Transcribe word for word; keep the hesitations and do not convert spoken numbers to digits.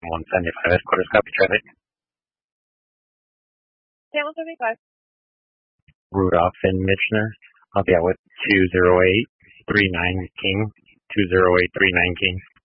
one seventy-five headquarters, copy traffic. ten one seventy-five. Rudolph and Michener. I'll be out with two zero eight three nine King. two zero eight three nine King.